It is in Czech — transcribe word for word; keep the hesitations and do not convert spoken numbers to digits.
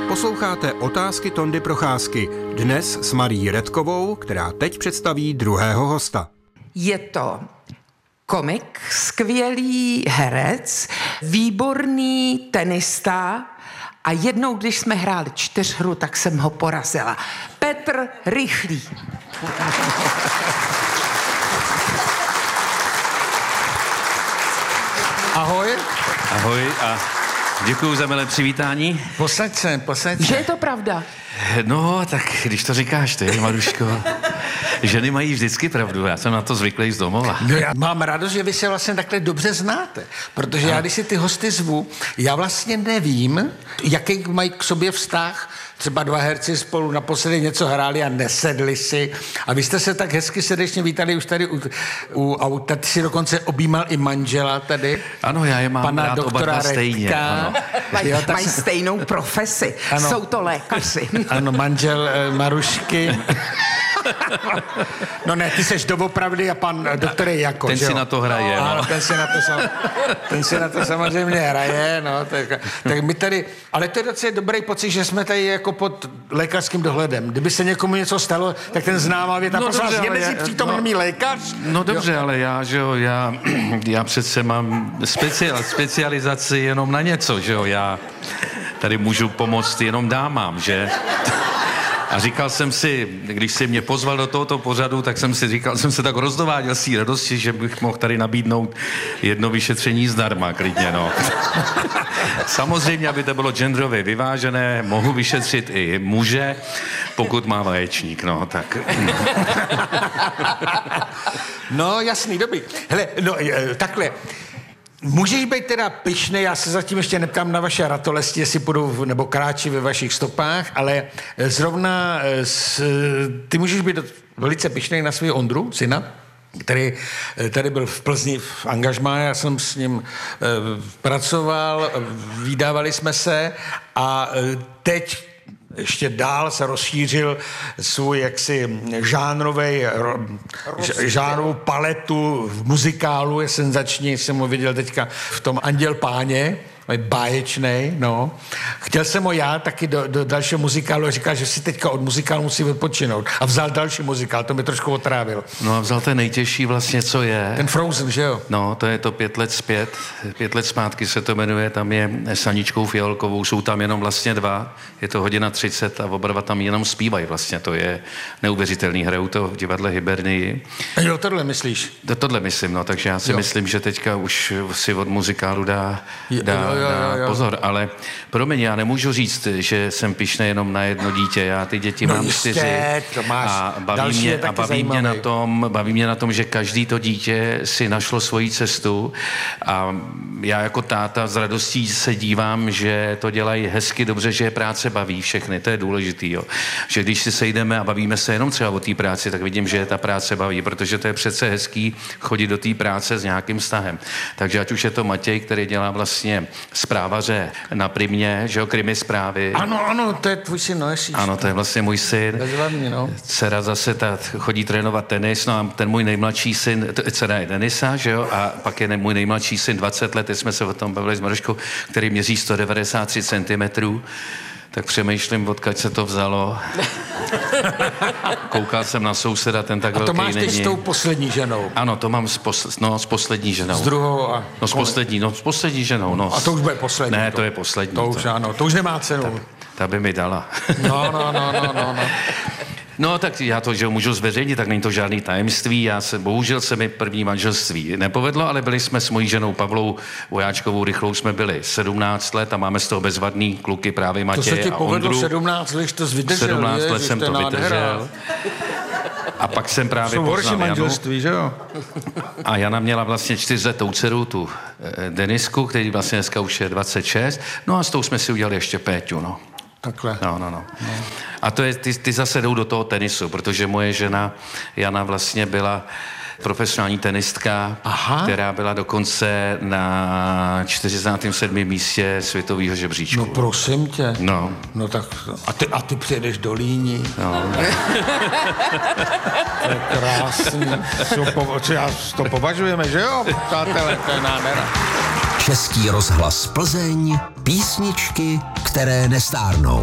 Posloucháte Otázky Tondy Procházky. Dnes s Marií Redkovou, která teď představí druhého hosta. Je to komik, skvělý herec, výborný tenista a jednou, když jsme hráli čtyřhru, tak jsem ho porazila. Petr Rychlý. Ahoj. Ahoj a děkuju za milé přivítání. Posaď se, posaď se. Že je to pravda? No, tak když to říkáš ty, Maruško, ženy mají vždycky pravdu, já jsem na to zvyklý z domova. No, já mám radost, že vy se vlastně takhle dobře znáte, protože já, když si ty hosty zvu, já vlastně nevím, jaký mají k sobě vztah. Třeba dva herci spolu naposledy něco hráli a nesedli si. A vy jste se tak hezky srdečně vítali už tady u, u auta. Ty si dokonce objímal i manžela tady. Ano, já je mám pana rád oba dva stejně. Ano. Mají, Jo, tak mají se... stejnou profesi. Ano. Jsou to lékaři. Ano, manžel eh, Marušky. No ne, ty seš doopravdy a pan doktor je jako, Ten že si jo? na to hraje. No, No. ano, ten si na to, sam, ten si na to samozřejmě hraje, no, tak, tak my tady, ale to je docela dobrý pocit, že jsme tady jako pod lékařským dohledem. Kdyby se někomu něco stalo, tak ten známá věta, No prosím vás, dobře, je ale mezi já- přítomnými no. lékař? No dobře, Jo. ale já, že jo, já, já přece mám speciál, specializaci jenom na něco, že jo, já tady můžu pomoct jenom dámám, že? A říkal jsem si, když jsi mě pozval do tohoto pořadu, tak jsem si říkal, jsem se tak rozdováděl z té radosti, že bych mohl tady nabídnout jedno vyšetření zdarma, klidně, no. Samozřejmě, aby to bylo genderově vyvážené, mohu vyšetřit i muže, pokud má vaječník, no, tak... No jasný, dobrý. Hele, no eh, takhle. Můžeš být teda pyšnej, já se zatím ještě neptám na vaše ratolesti, jestli půjdou nebo kráčí ve vašich stopách, ale zrovna s, ty můžeš být velice pyšnej na svého Ondru, syna, který tady byl v Plzni v angažmá, já jsem s ním eh, pracoval, vydávali jsme se a eh, teď ještě dál se rozšířil svůj jaksi žánrovej, žánrovou paletu v muzikálu, je senzační, jsem ho viděl teďka v tom Anděl páně, báječnej, no. Chtěl jsem ho já taky do, do dalšího muzikálu a říkal, že si teďka od muzikálu musí odpočinout. A vzal další muzikál, to mě trošku otrávil. No a vzal ten nejtěžší vlastně, co je. Ten Frozen, že jo? No, to je to pět let zpět, pět let zpátky se to jmenuje, tam je s Aničkou Fialkovou, jsou tam jenom vlastně dva, je to hodina třicet a oba dva tam jenom zpívají vlastně, to je neuvěřitelný, hrajou to v divadle Hybernii. Jo, tohle myslíš? To, tohle myslím, no, takže já si Jo. myslím, že teďka už si od muzikálu dá, dá, Jo, jo, jo, dá jo. pozor, ale promiň, já nemůžu říct, že jsem pyšnej jenom na jedno dítě, já ty děti No mám jistě, čtyři to máš. a baví, Další je mě, a taky baví mě na zajímavý. tom, baví mě na tom, že každý to dítě si našlo svoji cestu a já jako táta s radostí se dívám, že to dělají hezky, dobře, že je práce baví všechny, to je důležitý, jo. Že když si sejdeme a bavíme se jenom třeba o té práci, tak vidím, že je ta práce baví, protože to je přece hezký chodit do té práce s nějakým vztahem. Takže ať už je to Matěj, který dělá vlastně zprávaře na Primě, že jo, krimi zprávy. Ano, ano, to je tvůj syn, no jestli. Ano, to je vlastně můj syn. Bezvadný, no. Dcera zase ta chodí trénovat tenis, no a ten můj nejmladší syn, t- dcera je tenisa, že jo, a pak je ne, můj nejmladší syn dvacet let, teď jsme se o tom bavili s Maruškou, který měří sto devadesát tři centimetrů, tak přemýšlím, odkud se to vzalo. Koukal jsem na souseda, ten tak A to velký máš teď není. s tou poslední ženou. Ano, to mám s, pos, no, s poslední ženou. S druhou a... No s poslední, no s poslední ženou, no. A to už bude poslední. Ne, to je poslední. To už ano, to už nemá cenu. Ta by mi dala. No, no, no, no, no, no. No tak já to, že ho můžu zveřejnit, tak není to žádný tajemství. Já se, bohužel se mi první manželství nepovedlo, ale byli jsme s mojí ženou Pavlou Vojáčkovou Rychlou, jsme byli sedmnáct let a máme z toho bezvadný kluky právě To Matěje se ti a povedlo Ondru. sedmnáct let, to jsi vydržel. sedmnáct let ježiš, jsem je to nádhera. vydržel. A pak jsem právě Jsou horší poznal Janu. manželství, že jo? A Jana měla vlastně čtyřletou dceru, tu eh, Denisku, který vlastně dneska už je dvacet šest. No a s tou jsme si udělali ještě Péťu, no. Takhle. No, no, no. no. A to je, ty, ty zase jdou do toho tenisu, protože moje žena Jana vlastně byla profesionální tenistka, Aha. která byla dokonce na čtyřicátém sedmém místě světového žebříčku. No prosím tě. No. No tak, a ty, a ty přijedeš do Líní. No. To je krásný. Co, po, co já to považujeme, že jo, přátelé, to je nádhera. Český rozhlas Plzeň, písničky, které nestárnou.